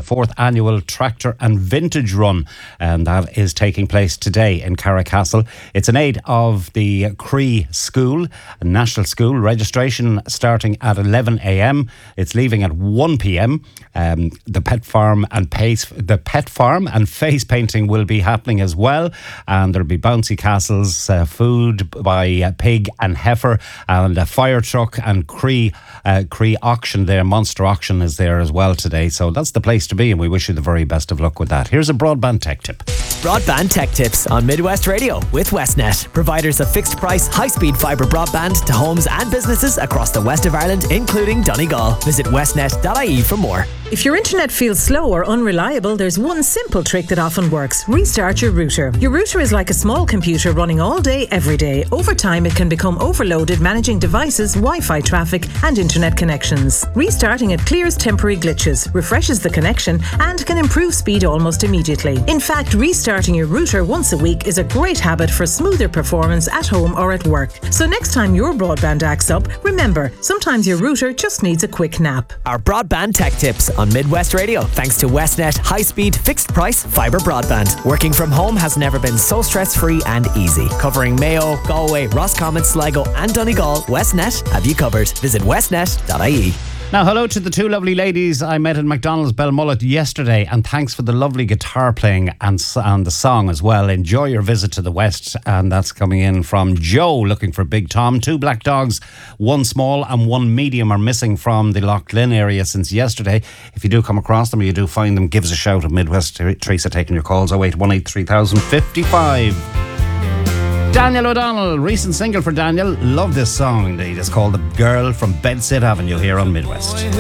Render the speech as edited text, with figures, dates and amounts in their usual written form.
4th annual Tractor and Vintage Run, and that is taking place today in Carricastle. It's in aid of the Cree School, a national school. Registration starting at 11 a.m. It's leaving at 1 p.m. The pet farm and face painting will be happening as well, and there'll be bouncy castles, food by pig and heifer, and a fire truck, and Cree auction there. Monster auction is there as well today, so that's the place to be, and we wish you the very best of luck with that. Here's a broadband tech tip. Broadband tech tips on Midwest Radio with Westnet, providers of fixed price, high-speed fibre broadband to homes and businesses across the west of Ireland, including Donegal. Visit westnet.ie for more. If your internet feels slow or unreliable, there's one simple trick that often works. Restart your router. Your router is like a small computer running all day, every day. Over time, it can become overloaded managing devices, Wi-Fi traffic and internet connections. Restarting it clears temporary glitches, refreshes the connection and can improve speed almost immediately. In fact, restarting your router once a week is a great habit for smoother performance at home or at work. So next time your broadband acts up, remember, sometimes your router just needs a quick nap. Our broadband tech tips on Midwest Radio, thanks to Westnet high-speed, fixed-price fibre broadband. Working from home has never been so stress-free and easy. Covering Mayo, Galway, Roscommon, Sligo and Donegal, Westnet have you covered. Visit westnet.ie. Now, hello to the two lovely ladies I met at McDonald's Belmullet yesterday, and thanks for the lovely guitar playing and the song as well. Enjoy your visit to the West, and that's coming in from Joe, looking for Big Tom. 2 black dogs, 1 small and 1 medium are missing from the Lough Lynn area since yesterday. If you do come across them or you do find them, give us a shout at Midwest. Teresa taking your calls, 0818 3055. Daniel O'Donnell, recent single for Daniel. Love this song indeed. It's called The Girl from Bedsit Avenue here on Midwest.